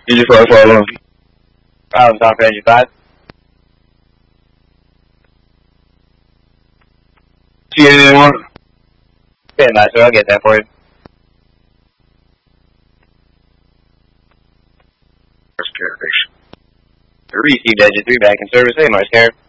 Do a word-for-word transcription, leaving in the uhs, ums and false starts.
eighty-five follow. Problem South eighty-five. T N one. Stand by, sir. I'll get that for you. Mars Care. Received Edge three back in service. Hey, Mars Care.